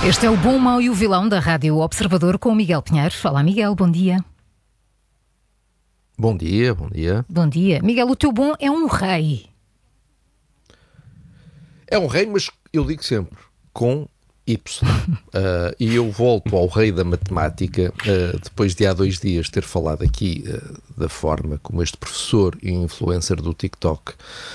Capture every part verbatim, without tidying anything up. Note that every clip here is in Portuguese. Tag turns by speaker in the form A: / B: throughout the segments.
A: Este é o Bom, Mau e o Vilão da Rádio Observador com o Miguel Pinheiro. Olá, Miguel, bom dia.
B: Bom dia, bom dia.
A: Bom dia. Miguel, o teu bom é um rei.
B: É um rei, mas eu digo sempre, com Y. uh, e eu volto ao rei da matemática, uh, depois de há dois dias ter falado aqui uh, da forma como este professor e influencer do TikTok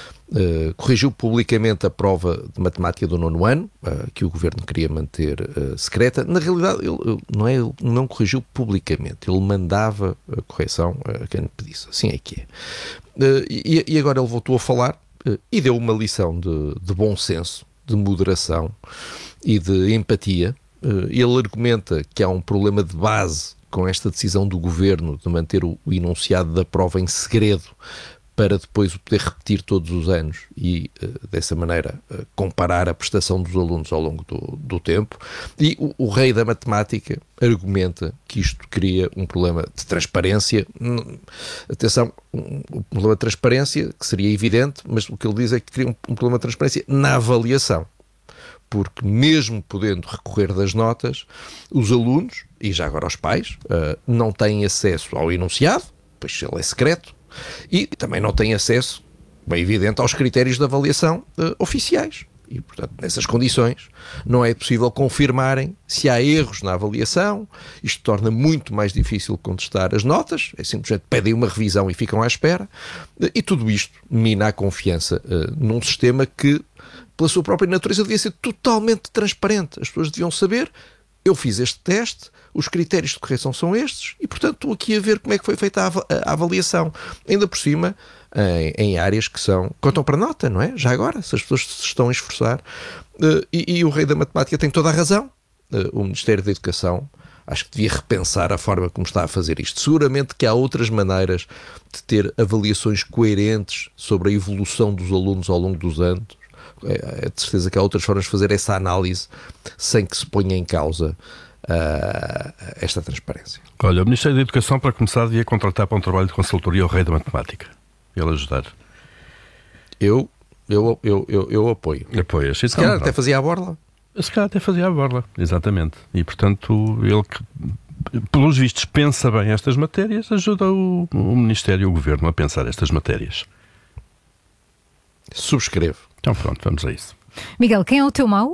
B: Uh, corrigiu publicamente a prova de matemática do nono ano, uh, que o governo queria manter uh, secreta. Na realidade, ele, ele, não, é, ele não corrigiu publicamente, ele mandava a correção a quem lhe pedisse. Assim é que é. Uh, e, e agora ele voltou a falar uh, e deu uma lição de, de bom senso, de moderação e de empatia. Uh, ele argumenta que há um problema de base com esta decisão do governo de manter o, o enunciado da prova em segredo, para depois o poder repetir todos os anos e, uh, dessa maneira, uh, comparar a prestação dos alunos ao longo do, do tempo. E o, o rei da matemática argumenta que isto cria um problema de transparência. Hum, atenção, um, um problema de transparência que seria evidente, mas o que ele diz é que cria um, um problema de transparência na avaliação. Porque mesmo podendo recorrer das notas, os alunos, e já agora os pais, uh, não têm acesso ao enunciado, pois ele é secreto, e também não tem acesso, bem evidente, aos critérios de avaliação uh, oficiais. E, portanto, nessas condições, não é possível confirmarem se há erros na avaliação. Isto torna muito mais difícil contestar as notas. É simplesmente pedem uma revisão e ficam à espera. Uh, e tudo isto mina a confiança uh, num sistema que, pela sua própria natureza, devia ser totalmente transparente. As pessoas deviam saber: eu fiz este teste, os critérios de correção são estes e, portanto, estou aqui a ver como é que foi feita a, av- a avaliação. Ainda por cima, em, em áreas que são... contam para nota, não é? Já agora, se as pessoas se estão a esforçar. Uh, e, e o rei da matemática tem toda a razão. Uh, o Ministério da Educação acho que devia repensar a forma como está a fazer isto. Seguramente que há outras maneiras de ter avaliações coerentes sobre a evolução dos alunos ao longo dos anos. É, é de certeza que há outras formas de fazer essa análise sem que se ponha em causa uh, esta transparência.
C: Olha, o Ministério da Educação, para começar, devia contratar para um trabalho de consultoria o rei da matemática. Ele ajudar.
B: Eu, eu, eu, eu, eu apoio.
C: Apoias.
B: Se calhar até fazia a borla.
C: Se calhar até fazia a borla, exatamente. E, portanto, ele que, pelos vistos, pensa bem estas matérias, ajuda o, o Ministério e o Governo a pensar estas matérias.
B: Subscrevo.
C: Então pronto, vamos a isso.
A: Miguel, quem é o teu mau?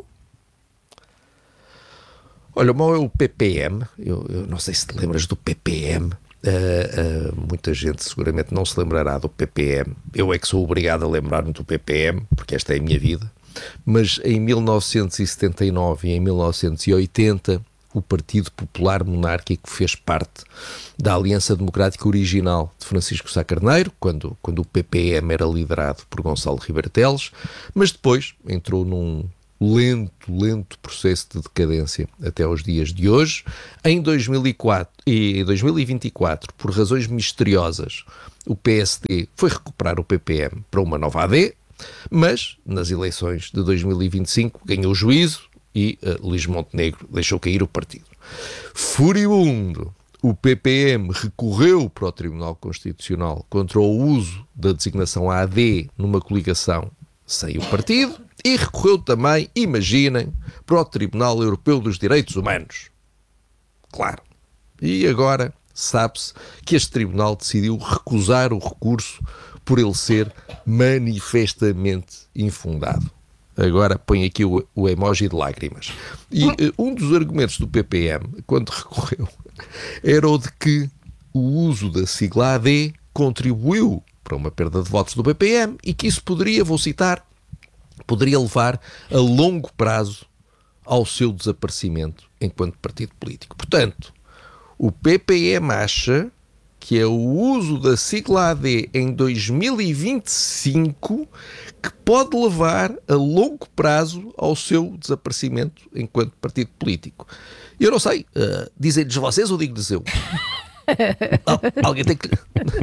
B: Olha, o mau é o P P M. Eu, eu não sei se te lembras do P P M. Uh, uh, muita gente seguramente não se lembrará do P P M. Eu é que sou obrigado a lembrar-me do P P M, porque esta é a minha vida. Mas em mil novecentos e setenta e nove e em mil novecentos e oitenta, o Partido Popular Monárquico fez parte da Aliança Democrática original de Francisco Sá Carneiro, quando, quando o P P M era liderado por Gonçalo Ribeiro Teles, mas depois entrou num lento, lento processo de decadência até aos dias de hoje. Em dois mil e quatro e dois mil e vinte e quatro, por razões misteriosas, o P S D foi recuperar o P P M para uma nova A D, mas nas eleições de dois mil e vinte e cinco ganhou juízo e uh, Luís Montenegro deixou cair o partido. Furibundo, o P P M recorreu para o Tribunal Constitucional contra o uso da designação A D numa coligação sem o partido e recorreu também, imaginem, para o Tribunal Europeu dos Direitos Humanos. Claro. E agora sabe-se que este tribunal decidiu recusar o recurso por ele ser manifestamente infundado. Agora põe aqui o, o emoji de lágrimas. E uh, um dos argumentos do P P M, quando recorreu, era o de que o uso da sigla A D contribuiu para uma perda de votos do P P M e que isso poderia, vou citar, poderia levar a longo prazo ao seu desaparecimento enquanto partido político. Portanto, o P P M acha que é o uso da sigla A D em dois mil e vinte e cinco que pode levar a longo prazo ao seu desaparecimento enquanto partido político. Eu não sei, uh, dizem-lhes vocês ou digo-lhes eu? Al- alguém tem que...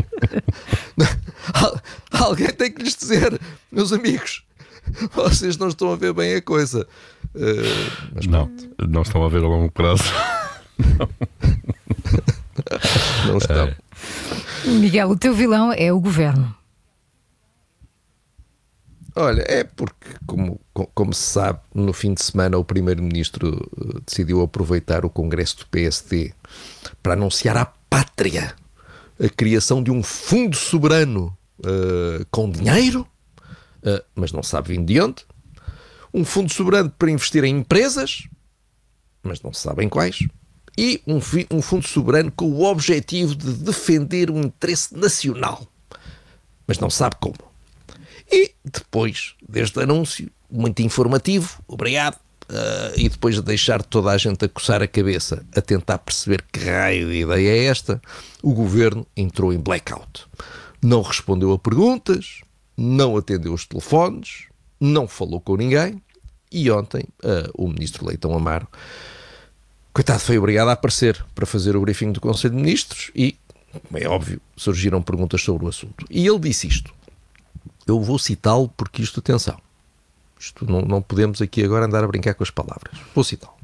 B: Al- alguém tem que lhes dizer, meus amigos, vocês não estão a ver bem a coisa. Uh, mas
C: não, não estão a ver a longo prazo.
B: Não estão.
C: É.
A: Miguel, o teu vilão é o governo.
B: Olha, é porque, como, como se sabe, no fim de semana o primeiro-ministro decidiu aproveitar o congresso do P S D para anunciar à pátria a criação de um fundo soberano uh, com dinheiro, uh, mas não sabe vir de onde. Um fundo soberano para investir em empresas, mas não se sabem quais. E um, um fundo soberano com o objetivo de defender um interesse nacional, mas não sabe como. E depois deste anúncio, muito informativo, obrigado, uh, e depois de deixar toda a gente a coçar a cabeça, a tentar perceber que raio de ideia é esta, o governo entrou em blackout. Não respondeu a perguntas, não atendeu os telefones, não falou com ninguém, e ontem uh, o ministro Leitão Amaro, coitado, foi obrigado a aparecer para fazer o briefing do Conselho de Ministros e, como é óbvio, surgiram perguntas sobre o assunto. E ele disse isto. Eu vou citá-lo porque isto, atenção, isto não, não podemos aqui agora andar a brincar com as palavras. Vou citá-lo.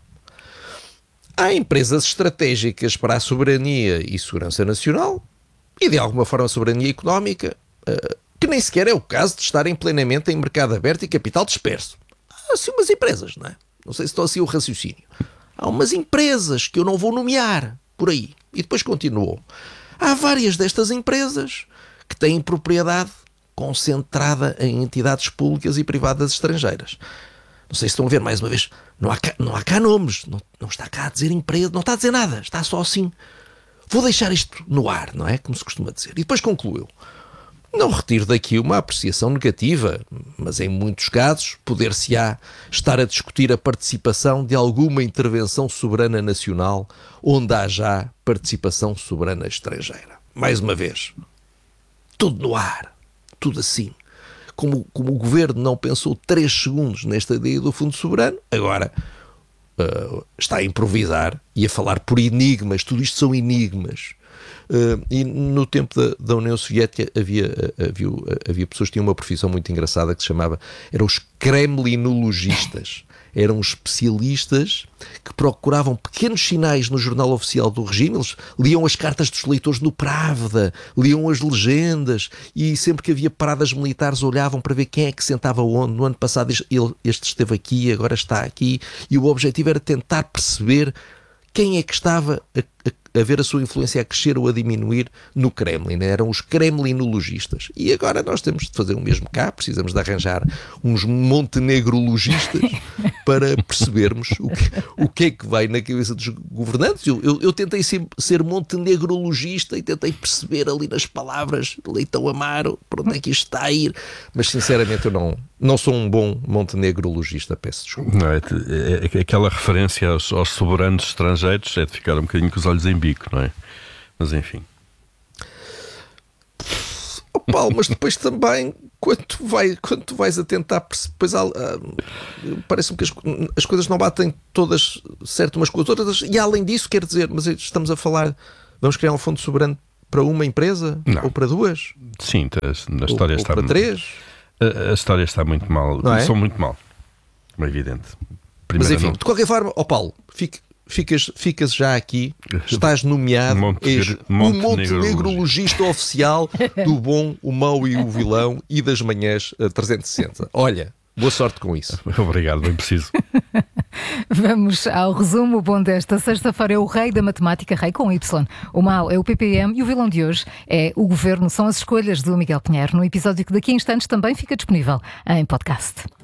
B: Há empresas estratégicas para a soberania e segurança nacional e, de alguma forma, a soberania económica, uh, que nem sequer é o caso de estarem plenamente em mercado aberto e capital disperso. Há assim umas empresas, não é? Não sei se estou assim o raciocínio. Há umas empresas que eu não vou nomear por aí. E depois continuou. Há várias destas empresas que têm propriedade concentrada em entidades públicas e privadas estrangeiras. Não sei se estão a ver, mais uma vez, não há cá, não há cá nomes, não, não está cá a dizer empresa, não está a dizer nada, está só assim. Vou deixar isto no ar, não é? Como se costuma dizer. E depois concluiu. Não retiro daqui uma apreciação negativa, mas em muitos casos poder-se-á estar a discutir a participação de alguma intervenção soberana nacional onde há já participação soberana estrangeira. Mais uma vez, tudo no ar, tudo assim. Como, como o governo não pensou três segundos nesta ideia do fundo soberano, agora uh, está a improvisar e a falar por enigmas. Tudo isto são enigmas. Uh, e no tempo da, da União Soviética havia, havia, havia pessoas que tinham uma profissão muito engraçada que se chamava, eram os kremlinologistas. Eram especialistas que procuravam pequenos sinais no jornal oficial do regime. Eles liam as cartas dos leitores no Pravda, liam as legendas e sempre que havia paradas militares olhavam para ver quem é que sentava onde. No ano passado ele, este esteve aqui, agora está aqui, e o objetivo era tentar perceber quem é que estava a, a a ver a sua influência a crescer ou a diminuir no Kremlin. Eram os kremlinologistas. E agora nós temos de fazer o mesmo cá, precisamos de arranjar uns montenegrologistas para percebermos o que, o que é que vai na cabeça dos governantes. Eu, eu, eu tentei ser, ser montenegrologista e tentei perceber ali nas palavras Leitão Amaro, para onde é que isto está a ir, mas sinceramente eu não, não sou um bom montenegrologista, peço desculpa.
C: Não, é, é, é, aquela referência aos, aos soberanos estrangeiros é de ficar um bocadinho com os olhos em bico, não é? Mas enfim.
B: Oh, Paulo, mas depois também, quando tu, vai, quando tu vais a tentar, depois há, há, parece-me que as, as coisas não batem todas certo umas com as outras, e além disso, quer dizer, mas estamos a falar, vamos criar um fundo soberano para uma empresa? Não. Ou para duas?
C: Sim, a história
B: ou,
C: está...
B: ou para três?
C: A, a história está muito mal,
B: não é?
C: São muito mal, é evidente.
B: Primeira mas enfim,
C: não...
B: de qualquer forma, ó oh Paulo, fique... Ficas, ficas já aqui, estás nomeado és o montenegrologista oficial do bom, o mau e o vilão e das manhãs uh, trezentos e sessenta. Olha, boa sorte com isso.
C: Obrigado, bem preciso.
A: Vamos ao resumo. O bom desta sexta-feira é o rei da matemática, rei com Y. O mau é o P P M e o vilão de hoje é o governo. São as escolhas do Miguel Pinheiro, no episódio que daqui a instantes também fica disponível em podcast.